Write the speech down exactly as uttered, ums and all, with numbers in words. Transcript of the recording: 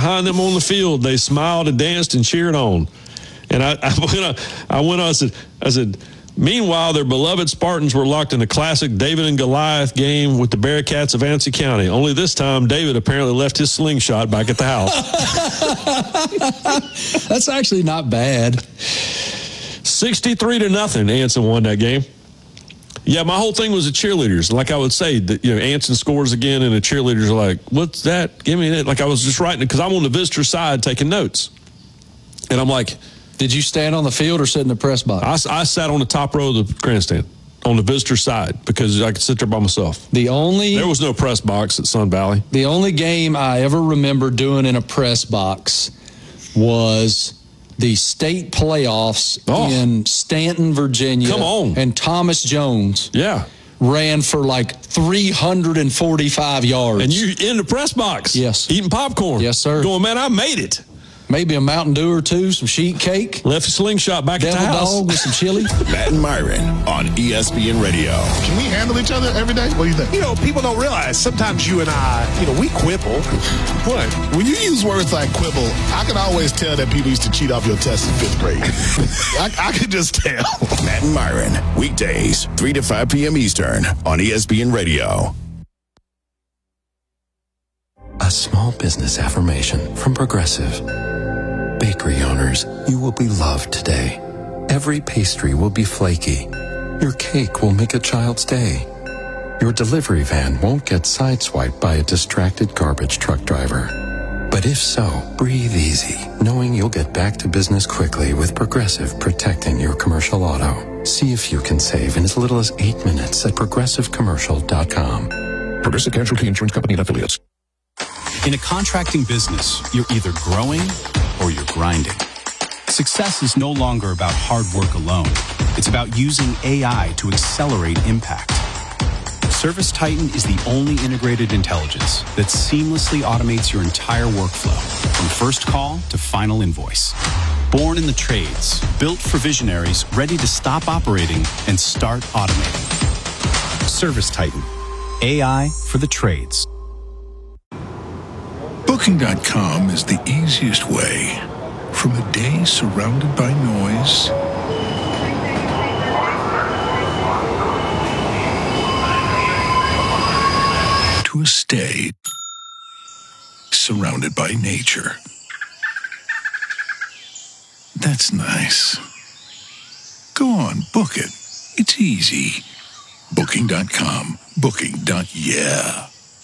behind them on the field. They smiled and danced and cheered on. And I, I went on, I went on, I said, I said, meanwhile, their beloved Spartans were locked in a classic David and Goliath game with the Bearcats of Anson County. Only this time, David apparently left his slingshot back at the house. That's actually not bad. sixty-three to nothing, Anson won that game. Yeah, my whole thing was the cheerleaders. Like I would say, that, you know, Anson scores again, and the cheerleaders are like, what's that? Give me that. Like I was just writing it because I'm on the visitor side taking notes. And I'm like, did you stand on the field or sit in the press box? I, I sat on the top row of the grandstand on the visitor side because I could sit there by myself. The only There was no press box at Sun Valley. The only game I ever remember doing in a press box was the state playoffs oh. in Stanton, Virginia. Come on. And Thomas Jones. Yeah. Ran for like three hundred forty-five yards. And you in the press box. Yes. Eating popcorn. Yes, sir. Going, man, I made it. Maybe a Mountain Dew or two, some sheet cake. Left a slingshot back Devil at the house. dog with some chili. Matt and Myron on E S P N Radio. Can we handle each other every day? What do you think? You know, people don't realize sometimes you and I, you know, we quibble. What? When you use words like quibble, I can always tell that people used to cheat off your tests in fifth grade. I, I can just tell. Matt and Myron, weekdays, three to five p.m. Eastern on E S P N Radio. A small business affirmation from Progressive. Bakery owners, you will be loved today. Every pastry will be flaky. Your cake will make a child's day. Your delivery van won't get sideswiped by a distracted garbage truck driver. But if so, breathe easy, knowing you'll get back to business quickly with Progressive protecting your commercial auto. See if you can save in as little as eight minutes at progressive commercial dot com. Progressive Casualty Insurance Company and affiliates. In a contracting business, you're either growing or you're grinding. Success is no longer about hard work alone. It's about using A I to accelerate impact. ServiceTitan is the only integrated intelligence that seamlessly automates your entire workflow, from first call to final invoice. Born in the trades, built for visionaries ready to stop operating and start automating. ServiceTitan, A I for the trades. Booking dot com is the easiest way from a day surrounded by noise to a stay surrounded by nature. That's nice. Go on, book it. It's easy. Booking dot com. Booking. Yeah.